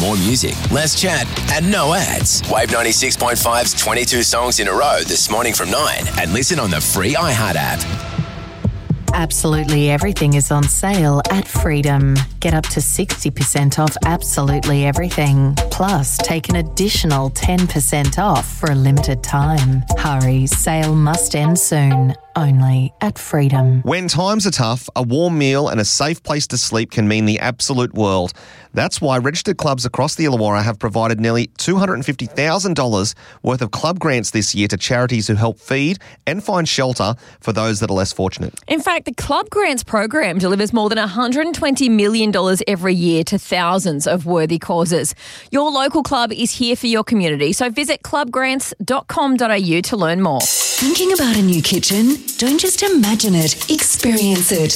More music, less chat, and no ads. Wave 96.5's 22 songs in a row this morning from 9. And listen on the free iHeart app. Absolutely everything is on sale at Freedom. Get up to 60% off absolutely everything. Plus, take an additional 10% off for a limited time. Hurry, sale must end soon. Only at Freedom. When times are tough, a warm meal and a safe place to sleep can mean the absolute world. That's why registered clubs across the Illawarra have provided nearly $250,000 worth of club grants this year to charities who help feed and find shelter for those that are less fortunate. In fact, the Club Grants program delivers more than $120 million every year to thousands of worthy causes. Your local club is here for your community, so visit clubgrants.com.au to learn more. Thinking about a new kitchen? Don't just imagine it, experience it.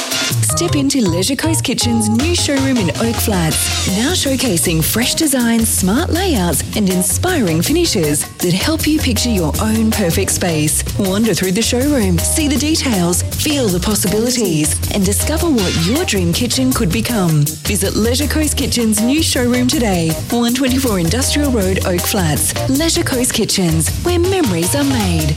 Step into Leisure Coast Kitchen's new showroom in Oak Flats, now showcasing fresh designs, smart layouts and inspiring finishes that help you picture your own perfect space. Wander through the showroom, see the details, feel the possibilities and discover what your dream kitchen could become. Visit Leisure Coast Kitchen's new showroom today, 124 Industrial Road, Oak Flats. Leisure Coast Kitchens, where memories are made.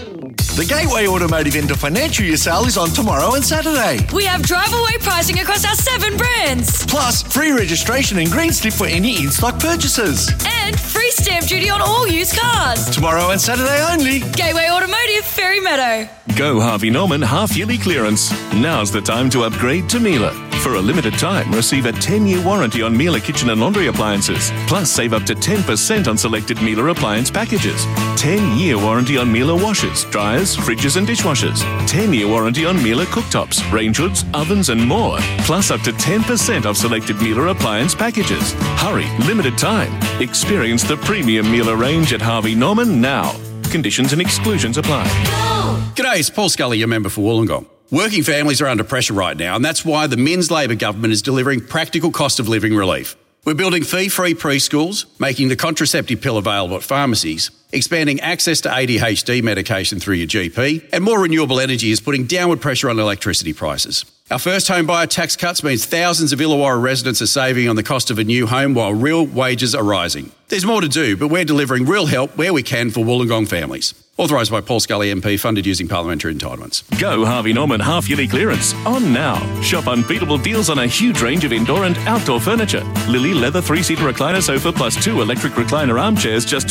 The Gateway Automotive End of Financial Year sale is on tomorrow and Saturday. We have drive-away pricing across our 7 brands. Plus, free registration and green slip for any in-stock purchases. And free stamp duty on all used cars. Tomorrow and Saturday only. Gateway Automotive, Ferry Meadow. Go Harvey Norman half-yearly clearance. Now's the time to upgrade to Miele. For a limited time, receive a 10-year warranty on Miele kitchen and laundry appliances. Plus, save up to 10% on selected Miele appliance packages. 10-year warranty on Miele washers, dryers, fridges and dishwashers. 10-year warranty on Miele cooktops, range hoods, ovens and more. Plus, up to 10% off selected Miele appliance packages. Hurry, limited time. Experience the premium Miele range at Harvey Norman now. Conditions and exclusions apply. G'day, it's Paul Scully, your member for Wollongong. Working families are under pressure right now, and that's why the Men's Labor government is delivering practical cost of living relief. We're building fee-free preschools, making the contraceptive pill available at pharmacies, expanding access to ADHD medication through your GP, and more renewable energy is putting downward pressure on electricity prices. Our first home buyer tax cuts means thousands of Illawarra residents are saving on the cost of a new home while real wages are rising. There's more to do, but we're delivering real help where we can for Wollongong families. Authorised by Paul Scully MP, funded using parliamentary entitlements. Go Harvey Norman half-yearly clearance. On now. Shop unbeatable deals on a huge range of indoor and outdoor furniture. Lily leather 3-seater recliner sofa plus 2 electric recliner armchairs, just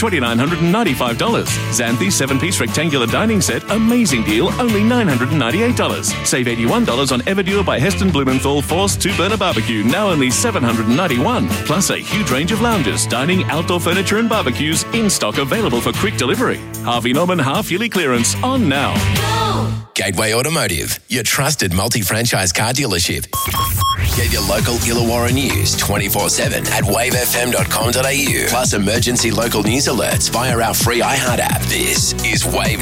$2,995. Xanthi 7-piece rectangular dining set, amazing deal, only $998. Save $81 on Everdure by Heston Blumenthal Force 2-burner barbecue, now only $791. Plus a huge range of lounges, dining, outdoor furniture and barbecues in stock, available for quick delivery. Harvey Norman half-yearly clearance on now. Gateway Automotive, your trusted multi-franchise car dealership. Get your local Illawarra news 24/7 at wavefm.com.au. Plus emergency local news alerts via our free iHeart app. This is Wave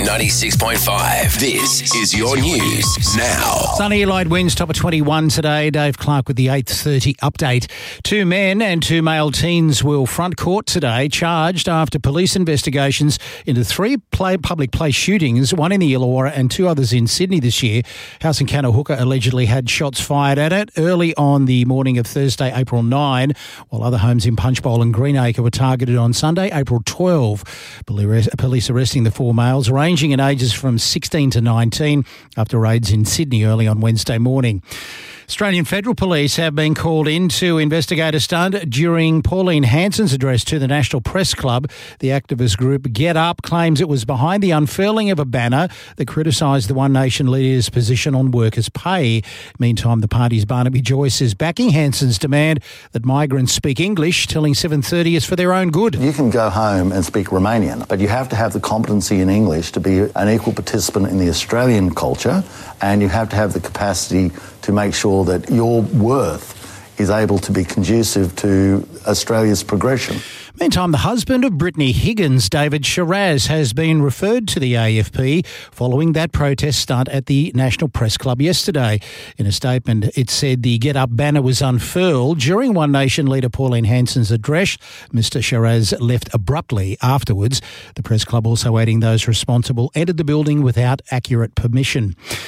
96.5. This is your news now. Sunny light winds, top of 21 today. Dave Clark with the 8:30 update. 2 men and 2 male teens will front court today, charged after police investigations into 3 public place shootings, one in the Illawarra and 2 others in Sydney this year. House and Canna hooker allegedly had shots fired at it early on the morning of Thursday, April 9, while other homes in Punchbowl and Greenacre were targeted on Sunday, April 12. Police arresting the 4 males, ranging in ages from 16 to 19, after raids in Sydney early on Wednesday morning. Australian Federal Police have been called in to investigate a stunt during Pauline Hanson's address to the National Press Club. The activist group Get Up claims it was behind the unfurling of a banner that criticised the One Nation leader's position on workers' pay. Meantime, the party's Barnaby Joyce is backing Hanson's demand that migrants speak English, telling 730 it's for their own good. You can go home and speak Romanian, but you have to have the competency in English to be an equal participant in the Australian culture, and you have to have the capacity to make sure that your worth is able to be conducive to Australia's progression. Meantime, the husband of Brittany Higgins, David Shiraz, has been referred to the AFP following that protest stunt at the National Press Club yesterday. In a statement, it said the Get Up banner was unfurled during One Nation leader Pauline Hanson's address. Mr Shiraz left abruptly afterwards. The Press Club also adding those responsible entered the building without accurate permission.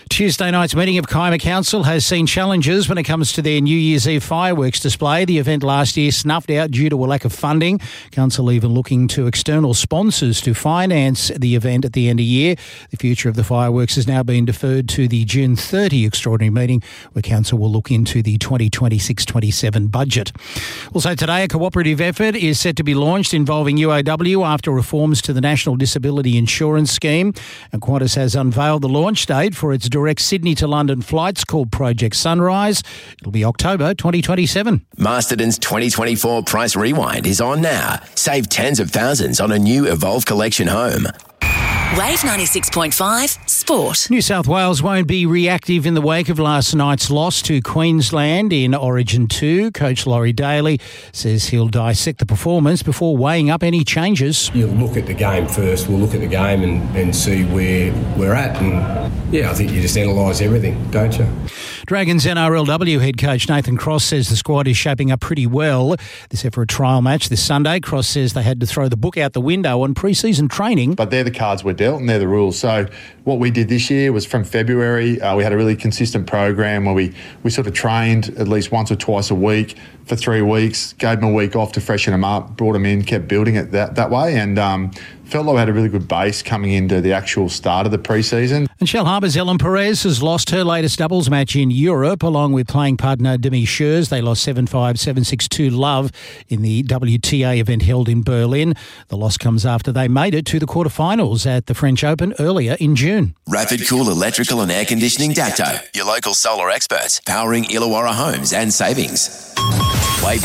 Tuesday night's meeting of Kiama Council has seen challenges when it comes to their New Year's Eve fireworks display. The event last year snuffed out due to a lack of funding. Council even looking to external sponsors to finance the event at the end of year. The future of the fireworks has now been deferred to the June 30 extraordinary meeting, where Council will look into the 2026-27 budget. Also today, a cooperative effort is set to be launched involving UAW after reforms to the National Disability Insurance Scheme. And Qantas has unveiled the launch date for its direct Sydney to London flights called Project Sunrise. It'll be October 2027. Masterton's 2024 Price Rewind is on now. Save tens of thousands on a new Evolve Collection home. Wave 96.5 Sport. New South Wales won't be reactive in the wake of last night's loss to Queensland in Origin 2. Coach Laurie Daly says he'll dissect the performance before weighing up any changes. You'll look at the game first. We'll look at the game and see where we're at. And, yeah, I think you just analyse everything, don't you? Dragons NRLW head coach Nathan Cross says the squad is shaping up pretty well. They're set for a trial match this Sunday. Cross says they had to throw the book out the window on pre-season training. But they're the cards we're dealt and they're the rules. So what we did this year was from February, we had a really consistent program where we sort of trained at least once or twice a week for 3 weeks, gave them a week off to freshen them up, brought them in, kept building it that way, and felt like we had a really good base coming into the actual start of the pre-season. And Shell Harbour's Ellen Perez has lost her latest doubles match in Europe, along with playing partner Demi Schurz. They lost 7-5, 7-6 Love in the WTA event held in Berlin. The loss comes after they made it to the quarterfinals at the French Open earlier in June. Rapid Cool Electrical and Air Conditioning Dacto, your local solar experts, powering Illawarra homes and savings. Wave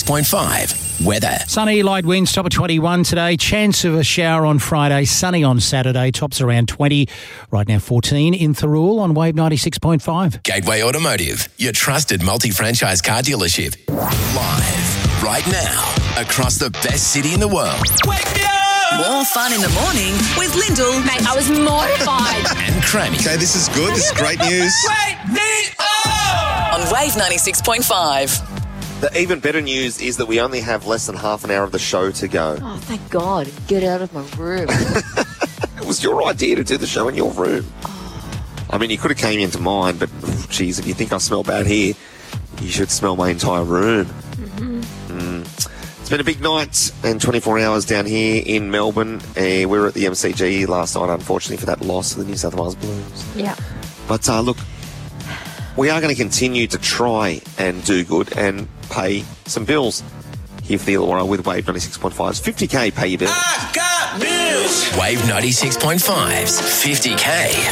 96.5 weather. Sunny, light winds, top of 21 today. Chance of a shower on Friday. Sunny on Saturday. Tops around 20. Right now 14 in Thirroul on Wave 96.5. Gateway Automotive, your trusted multi-franchise car dealership. Live right now across the best city in the world. Wake me up! More fun in the morning with Lyndall. Mate, I was mortified. And Crammy. Okay, this is good. This is great news. Wake me up! On Wave 96.5. The even better news is that we only have less than half an hour of the show to go. Oh, thank God. Get out of my room. It was your idea to do the show in your room. I mean, you could have came into mine, but, geez, if you think I smell bad here, you should smell my entire room. It's been a big night and 24 hours down here in Melbourne. We were at the MCG last night, unfortunately, for that loss to the New South Wales Blues. Yeah. But, look, we are going to continue to try and do good and pay some bills here for the Illawarra with Wave 96.5's 50K pay your bills. I got bills. Wave 96.5's 50K.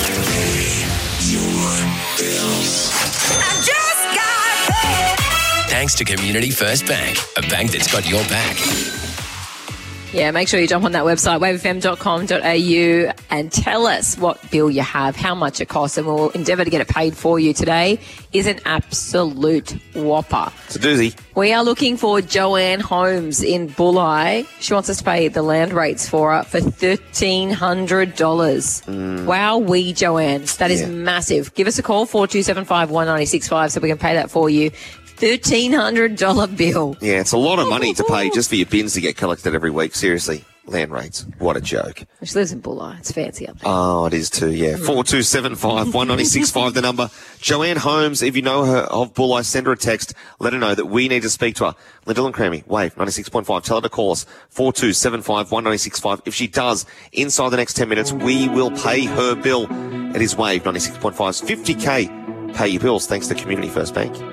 I just got paid. Thanks to Community First Bank, a bank that's got your back. Yeah, make sure you jump on that website, wavefm.com.au, and tell us what bill you have, how much it costs, and we'll endeavour to get it paid for you. Today is an absolute whopper. It's a doozy. We are looking for Joanne Holmes in Bulli. She wants us to pay the land rates for her for $1,300. Wowee, Joanne. That is massive. Give us a call, 4275 1965, so we can pay that for you. $1,300 bill. Yeah, it's a lot of money to pay just for your bins to get collected every week. Seriously, land rates. What a joke. She lives in Bulli. It's fancy up there. Oh, it is too, yeah. 4275 1965, the number. Joanne Holmes, if you know her of Bulli, send her a text. Let her know that we need to speak to her. Lyndall and Crammy, Wave 96.5. Tell her to call us, 4275 1965. If she does, inside the next 10 minutes, we will pay her bill. It is Wave 96.5's 50K. Pay your bills thanks to Community First Bank.